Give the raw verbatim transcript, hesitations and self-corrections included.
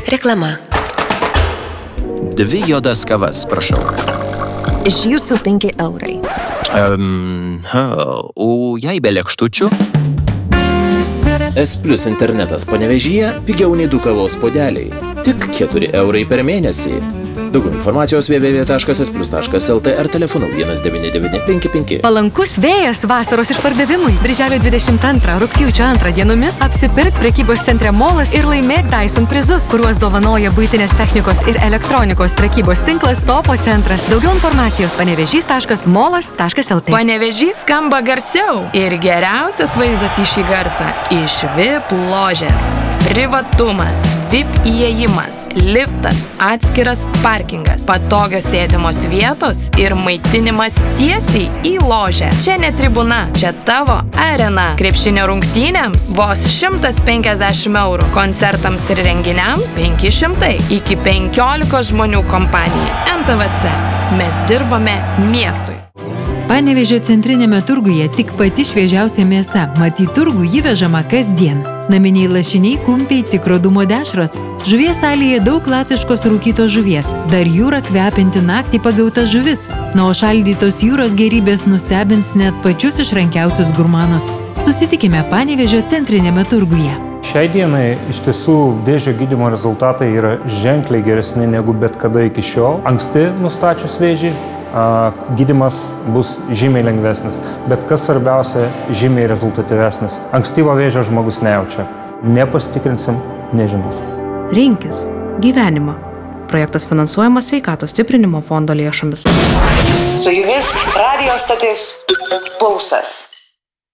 Reklama. Dvi juodas kavas, prašau. Iš jūsų penki eurai. Um, ha, o jei be lėkštučių? S Plus internetas Panevėžyje pigiau nei du kavos puodeliai. Tik keturi eurai per mėnesį. Daugiau informacijos w w w taškas s plus taškas l t ar telefonu vienas devyni devyni penki penki. Palankus vėjas vasaros išpardavimui. Birželio dvidešimt antrą rugpjūčio antrą dienomis apsipirk prekybos centre Molas ir laimėk Dyson prizus, kuriuos dovanoja buitinės technikos ir elektronikos prekybos tinklas Topo centras. Daugiau informacijos panevėžys taškas molas taškas l t. Panevėžys skamba garsiau ir geriausias vaizdas į šį garsą iš V I P ložės. Privatumas, V I P įėjimas, liftas, atskiras parkingas, patogios sėdimos vietos ir maitinimas tiesiai į ložę. Čia ne tribuna, čia tavo arena. Krepšinio rungtynėms vos šimtas penkiasdešimt eurų, koncertams ir renginiams penki šimtai, iki penkiolikos žmonių kompanijai. N T V C. Mes dirbame miestui. Panevėžio centrinėme turguje tik pati šviežiausia mėsa, mat į turgų įvežama kasdien. Naminiai lašiniai, kumpiai, tikro dūmo dešros. Žuvies salėje daug latviškos rūkytos žuvies, dar jūra kvepinti naktį pagauta žuvis, na o šaldytos jūros gerybės nustebins net pačius išrankiausius gurmanus. Susitikime Panevėžio centrinėme turguje. Šiai dienai iš tiesų vėžio gydymo rezultatai yra ženkliai geresni negu bet kada iki šiol. Anksti nustačius vėžį, gydymas bus žymiai lengvesnis, bet kas svarbiausia, žymiai rezultatyvesnis. Ankstyvo vėžio žmogus nejaučia. Nepasitikrinsim, nežinos. Rinkis gyvenimą. Projektas finansuojamas Sveikatos stiprinimo fondo lėšomis. Su jumis radijo stotis Pulsas.